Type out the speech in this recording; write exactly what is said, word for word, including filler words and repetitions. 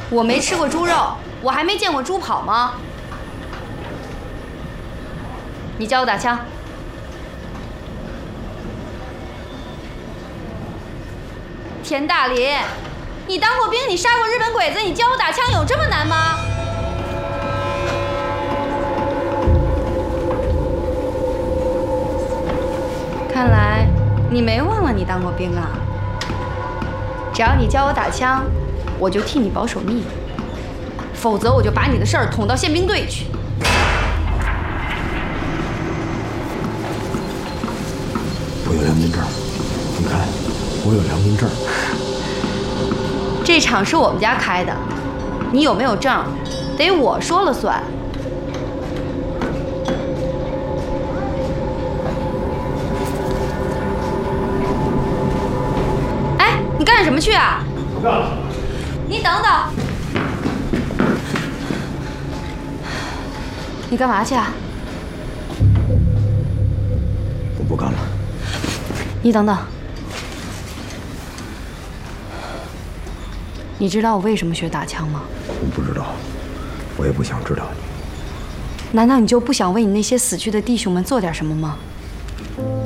我没吃过猪肉，我还没见过猪跑吗？你教我打枪。田大林，你当过兵，你杀过日本鬼子，你教我打枪有这么难吗？看来你没忘了你当过兵啊。只要你教我打枪，我就替你保守秘密，否则我就把你的事儿捅到宪兵队去。 我有良民证，你看，我有良民证。 这场是我们家开的，你有没有证，得我说了算。哎，你干什么去啊？ 不干了。 你等等。你干嘛去啊？ 我不干了。 你等等。你知道我为什么学打枪吗？ 我不知道，我也不想知道。 难道你就不想为你那些死去的弟兄们做点什么吗？